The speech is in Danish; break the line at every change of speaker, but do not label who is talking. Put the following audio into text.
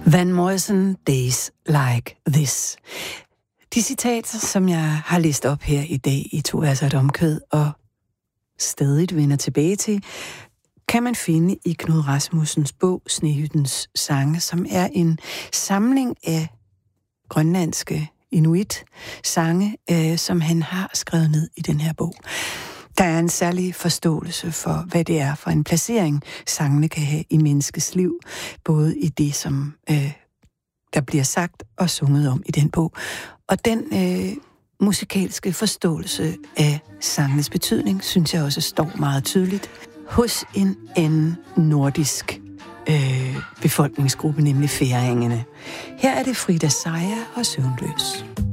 Van Morrison, Days Like This. De citater, som jeg har læst op her i dag i To Verser et Omkvæd og stadig vender tilbage til, kan man finde i Knud Rasmussens bog Snehyttens sange, som er en samling af grønlandske inuit-sange, som han har skrevet ned i den her bog. Der er en særlig forståelse for, hvad det er for en placering, sangene kan have i menneskets liv, både i det, som der bliver sagt og sunget om i den bog. Og den musikalske forståelse af sangenes betydning, synes jeg også står meget tydeligt hos en anden nordisk befolkningsgruppe, nemlig færingerne. Her er det Frida Sejer og Søvnløs.